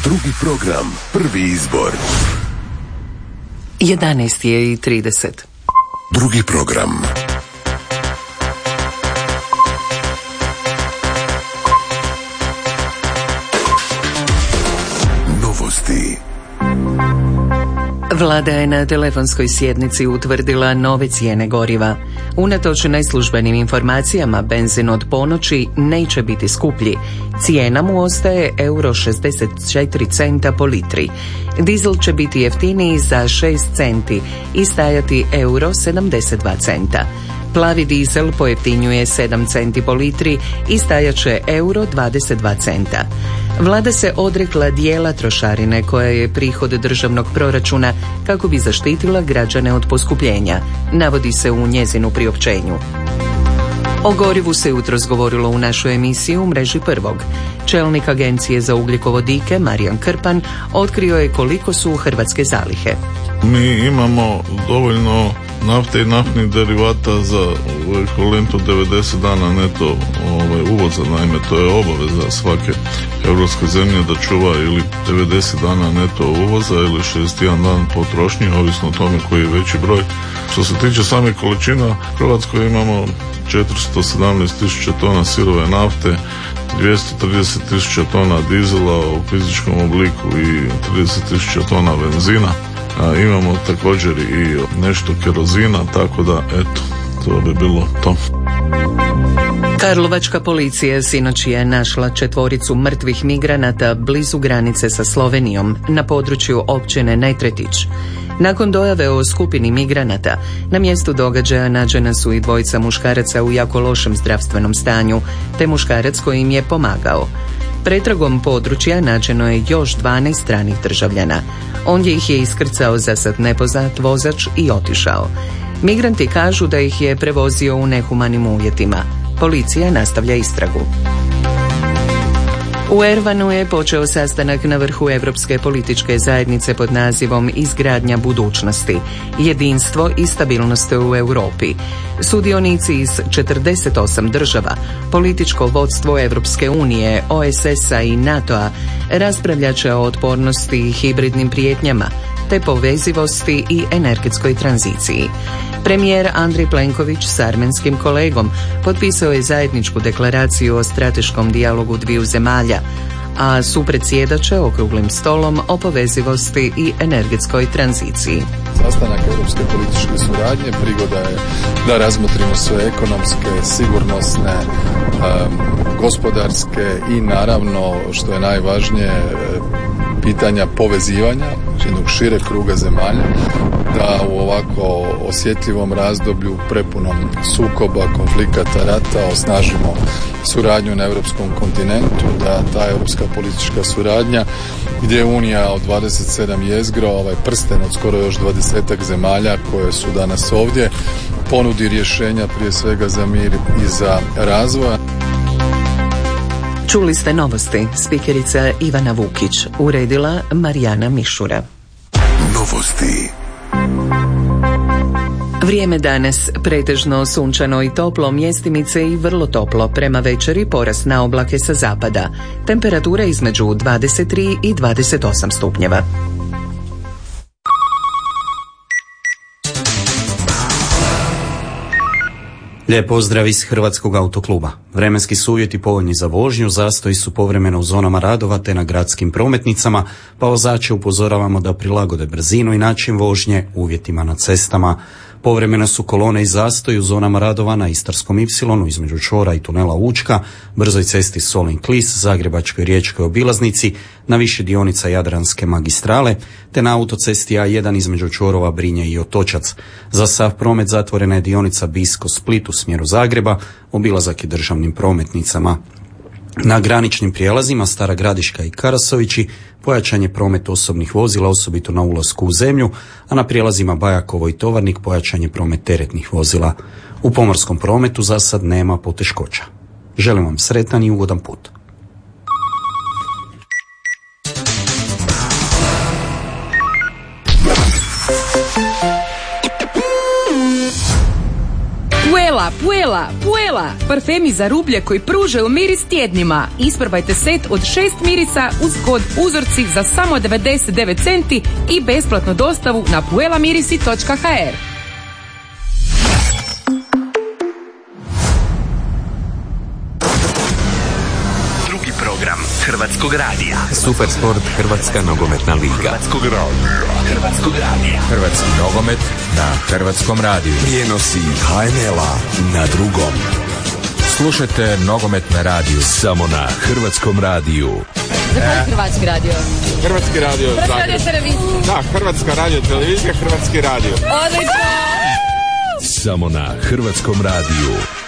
Drugi program, prvi izbor. 11:30. Drugi program. Novosti. Vlada je na telefonskoj sjednici utvrdila nove cijene goriva. Unatoč neslužbenim informacijama, benzin od ponoći neće biti skuplji. Cijena mu ostaje €64 po litri. Dizel će biti jeftiniji za 6 centi i stajati €72. Plavi dizel pojeftinjuje 7 centi po litri i stajat će €22. Vlada se odrekla dijela trošarine koja je prihod državnog proračuna kako bi zaštitila građane od poskupljenja, navodi se u njezinu priopćenju. O gorivu se jutros govorilo u našoj emisiji u mreži Prvog. Čelnik Agencije za ugljikovodike Marijan Krpan otkrio je koliko su hrvatske zalihe. Mi imamo dovoljno nafte i naftnih derivata za ekvivalentu 90 dana neto uvoza. Naime, to je obaveza svake europske zemlje da čuva ili 90 dana neto uvoza ili 61 dan potrošnje, ovisno o tome koji je veći broj. Što se tiče same količina, u Hrvatskoj imamo 417.000 tona sirove nafte, 230.000 tona dizela u fizičkom obliku i 30.000 tona benzina. Imamo također i nešto kerozina, tako da eto, to bi bilo to. Karlovačka policija sinoć je našla 4 mrtvih migranata blizu granice sa Slovenijom na području općine Netretić. Nakon dojave o skupini migranata, na mjestu događaja nađena su i 2 muškaraca u jako lošem zdravstvenom stanju, te muškarac koji im je pomagao. Pretragom područja nađeno je još 12 stranih državljana. Ondje ih je iskrcao zasad nepoznat vozač i otišao. Migranti kažu da ih je prevozio u nehumanim uvjetima. Policija nastavlja istragu. U Ervanu je počeo sastanak na vrhu Europske političke zajednice pod nazivom Izgradnja budućnosti, jedinstvo i stabilnost u Europi. Sudionici iz 48 država, političko vodstvo Europske unije, OSS-a i NATO-a raspravljat će o otpornosti i hibridnim prijetnjama, te povezivosti i energetskoj tranziciji. Premijer Andrej Plenković s armenskim kolegom potpisao je zajedničku deklaraciju o strateškom dijalogu dviju zemalja, a supredsjedat će okruglim stolom o povezivosti i energetskoj tranziciji. Sastanak europske političke suradnje prigoda je da razmotrimo sve ekonomske, sigurnosne, gospodarske i naravno, što je najvažnije, pitanja povezivanja jednog šireg kruga zemalja, da u ovako osjetljivom razdoblju prepunom sukoba, konflikata, rata osnažimo suradnju na europskom kontinentu, da ta europska politička suradnja gdje je Unija od 27 jezgro, ovaj prsten od skoro još 20 zemalja koje su danas ovdje, ponudi rješenja prije svega za mir i za razvoj. Čuli ste novosti. Spikerica Ivana Vukić, uredila Marijana Mišura. Novosti. Vrijeme danas pretežno sunčano i toplo, mjestimice i vrlo toplo. Prema večeri porast na oblake sa zapada. Temperatura između 23 i 28 stupnjeva. Lijep pozdrav iz Hrvatskog autokluba. Vremenski su uvjeti povoljni za vožnju, zastoji su povremeno u zonama radova te na gradskim prometnicama, pa vozače upozoravamo da prilagode brzinu i način vožnje uvjetima na cestama. Povremeno su kolone i zastoji u zonama radova na Istarskom Y između čvora i tunela Učka, brzoj cesti Solin-Klis, Zagrebačkoj riječkoj obilaznici, na više dionica Jadranske magistrale, te na autocesti A1 između čvorova Brinje i Otočac. Za sav promet zatvorena je dionica Bisko-Split u smjeru Zagreba, obilazak je državnim prometnicama. Na graničnim prijelazima Stara Gradiška i Karasovići pojačan je promet osobnih vozila, osobito na ulasku u zemlju, a na prijelazima Bajakovo i Tovarnik pojačan je promet teretnih vozila. U pomorskom prometu za sad nema poteškoća. Želim vam sretan i ugodan put. Puela, parfemi za rublje koji pružaju miris tjednima. Isprobajte set od 6 mirisa uz kod uzorci za samo 99 centi i besplatnu dostavu na puelamirisi.hr. Drugi program Hrvatskog radija. Supersport, Hrvatska nogometna liga. Hrvatskog radija. Hrvatski nogomet na Hrvatskom radiju. Prijenosi HNL-a na drugom. Slušajte nogomet na radiju. Samo na Hrvatskom radiju. Hrvatski radio. Hrvatski radio. Da, Hrvatska radio televizija, Hrvatski radio. Odlično! Samo na Hrvatskom radiju.